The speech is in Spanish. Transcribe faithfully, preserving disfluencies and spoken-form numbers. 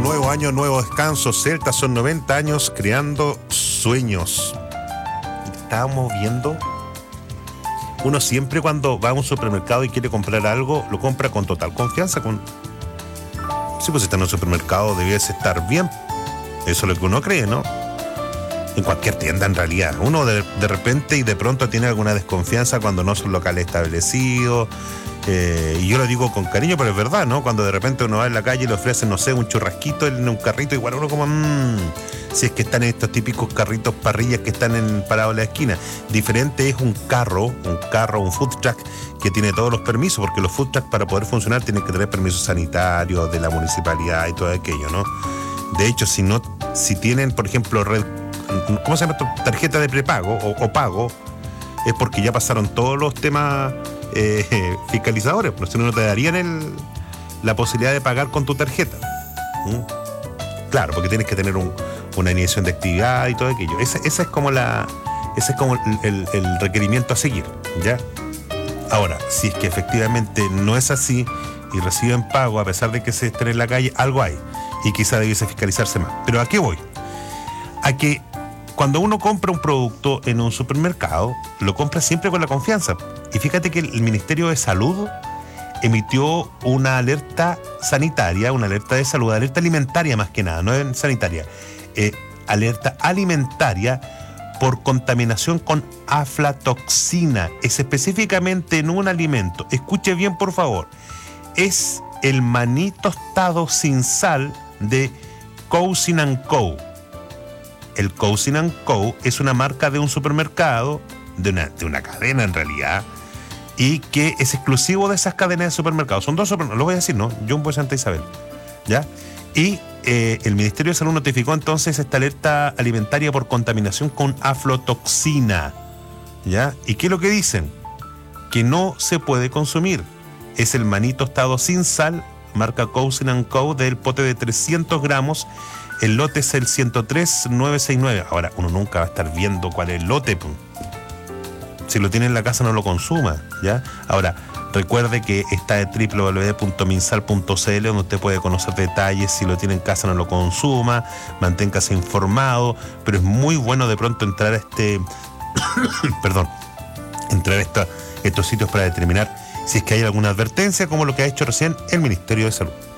Nuevo año, nuevo descanso. Celta son noventa años creando sueños. Estábamos viendo. Uno siempre cuando va a un supermercado y quiere comprar algo, lo compra con total confianza. Con... Sí, pues si está en un supermercado debes estar bien. Eso es lo que uno cree, ¿no? En cualquier tienda en realidad. Uno de, de repente y de pronto tiene alguna desconfianza cuando no son locales establecidos. Eh, y yo lo digo con cariño, pero es verdad, ¿no? Cuando de repente uno va en la calle y le ofrecen, no sé, un churrasquito en un carrito, igual uno como, mmm, si es que están en estos típicos carritos parrillas que están en parado en la esquina. Diferente es un carro, un carro, un food truck que tiene todos los permisos, porque los food trucks para poder funcionar tienen que tener permisos sanitarios de la municipalidad y todo aquello, ¿no? De hecho, si no, si tienen, por ejemplo, red, ¿cómo se llama esto? Tarjeta de prepago o, o pago, es porque ya pasaron todos los temas eh, fiscalizadores, porque si no, no te darían el, la posibilidad de pagar con tu tarjeta. ¿Mm? Claro, porque tienes que tener un, una iniciación de actividad y todo aquello. Ese, esa es como la, ese es como el, el, el requerimiento a seguir, ¿ya? Ahora, si es que efectivamente no es así y reciben pago a pesar de que se estén en la calle, algo hay y quizá debiese fiscalizarse más. Pero ¿a qué voy? A que cuando uno compra un producto en un supermercado, lo compra siempre con la confianza. Y fíjate que el Ministerio de Salud emitió una alerta sanitaria, una alerta de salud, alerta alimentaria más que nada, no es sanitaria, eh, alerta alimentaria por contaminación con aflatoxina, es específicamente en un alimento. Escuche bien, por favor. Es el maní tostado sin sal de Cousin and Co. El Cousin and Co. es una marca de un supermercado, de una, de una cadena en realidad, y que es exclusivo de esas cadenas de supermercados. Son dos supermercados, lo voy a decir, ¿no? Jumbo y Santa Isabel, ¿ya? Y eh, el Ministerio de Salud notificó entonces esta alerta alimentaria por contaminación con aflatoxina, ¿ya? ¿Y qué es lo que dicen? Que no se puede consumir. Es el maní tostado sin sal, marca Cousin and Co. del pote de trescientos gramos. El lote es el ciento tres mil novecientos sesenta y nueve. Ahora, uno nunca va a estar viendo cuál es el lote. Si lo tiene en la casa, no lo consuma, ¿ya? Ahora, recuerde que está de doble u doble u doble u punto minsal punto c l, donde usted puede conocer detalles. Si lo tiene en casa, no lo consuma. Manténgase informado. Pero es muy bueno de pronto entrar a este... perdón. Entrar a esta, estos sitios para determinar si es que hay alguna advertencia, como lo que ha hecho recién el Ministerio de Salud.